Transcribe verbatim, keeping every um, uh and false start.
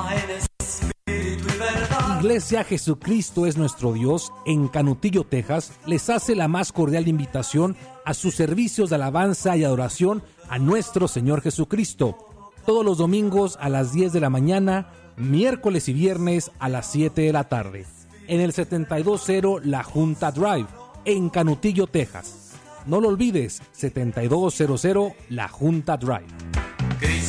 Iglesia Jesucristo es nuestro Dios en Canutillo, Texas, les hace la más cordial invitación a sus servicios de alabanza y adoración a nuestro Señor Jesucristo, todos los domingos a las diez de la mañana, miércoles y viernes a las siete de la tarde, en el setenta y dos cero La Junta Drive, en Canutillo, Texas. No lo olvides, setenta y dos cero cero La Junta Drive.